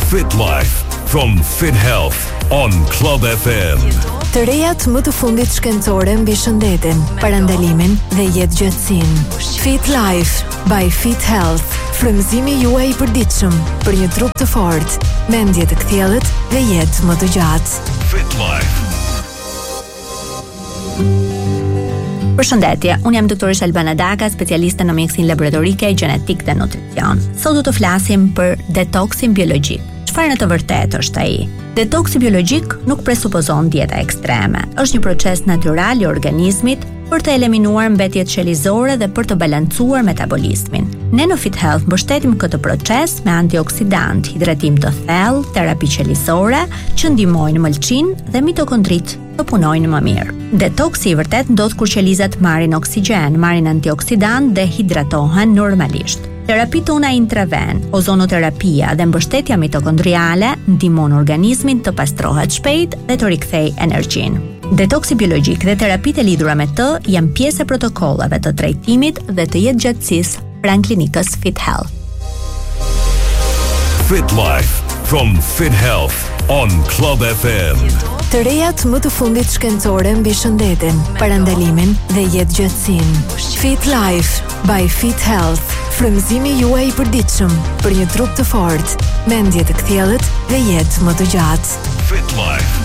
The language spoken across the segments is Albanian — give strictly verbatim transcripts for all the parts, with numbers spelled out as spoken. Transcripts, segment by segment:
Fit Life from Fit Health on Club F M. Të rejat më të fundit shkencore mbi shëndetin, parandalimin dhe jetëgjatësinë. Fit Life by Fit Health. Frymëzimi juaj i përditshëm për një trup të fortë, mendje të kthjellët dhe jetë më të gjatë. Fit Life. Përshëndetje, unë jam doktorisht Albana Daka, specialiste në mjekësinë laboratorike, gjenetik dhe nutricion. Sot do të flasim për detoksin biologjik. Çfarë në të vërtetë është ai? Detoksi biologjik nuk presupozon dieta ekstreme. Është një proces natyral i organizmit për të eliminuar mbetjet qelizore dhe për të balancuar metabolizmin. Ne në Fit Health mbështetim këtë proces me antioksidant, hidratim të thellë, terapi qelizore që ndihmojnë mëlçinë dhe mitokondrit të punojnë më mirë. Detoksi i vërtet ndodh kur qelizat marrin oksigjen, marrin antioksidant dhe hidratohen normalisht. Terapi tona intraven, ozonoterapia dhe mbështetja mitokondriale ndihmon organizmin të pastrohet shpejt dhe të rikthejë energjinë. Detoksi biologjik dhe terapitë e lidhura me të janë pjesë e protokollave të trajtimit dhe të jetëgjatësisë pranë klinikës Fit Health. Fit Life from Fit Health on Club F M. Të rejat më të fundit shkencore mbi shëndetin, parandalimin dhe jetëgjatësinë. Fit Life by Fit Health. Frymëzimi juaj i përditshëm për një trup të fortë, mendje të kthjellët dhe jetë më të gjatë. Fit Life.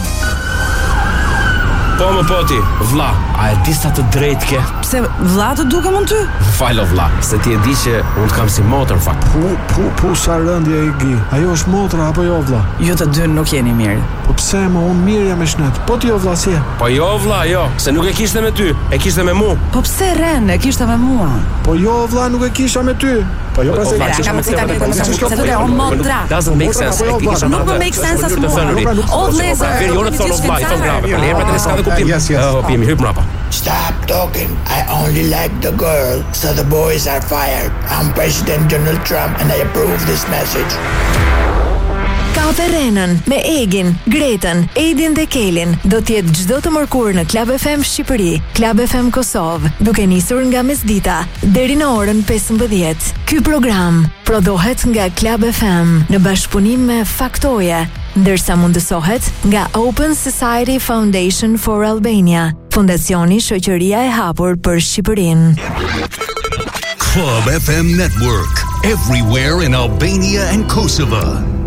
Po më poti, vlla, a e di sa të drejtë ke? Pse vlla të dukem unë ty? Falo vlla, se ti e di që unë të kam si motër fakt. Pu, pu, pu, sa rëndje i gi. Ajo është motra apo jo vlla? Ju të dy nuk jeni mirë. Po pse më unë mirë jam me shnet? Po ti jo vlla si e? Po jo vlla, jo, se nuk e kishte me ty, e kishte me mu. Po pse ren, e kishte me mua? Po jo vlla, nuk e kisha me ty. Po jo pse vlla, ç'është me ty? Doesn't make sense. Nuk më make sense as mua. O vlezër, jo në thonë vlla, i thon grave. Për leprat e s'ka kuptim. Yes, yes. Oh, pimi hyp mrapa. Stop talking. I only like the girl, so the boys are fired. I'm President Donald Trump and I approve this message. Kafe Renën me Egin, Gretën, Edin dhe Kelin do t'jetë çdo të mërkur në Club F M Shqipëri, Club F M Kosovë, duke nisur nga mesdita deri në orën pesëmbëdhjetë. Ky program prodhohet nga Club F M në bashkëpunim me Faktoje, ndërsa mundësohet nga Open Society Foundation for Albania, fondacioni Shoqëria e Hapur për Shqipërinë. Club F M Network, everywhere in Albania and Kosovo.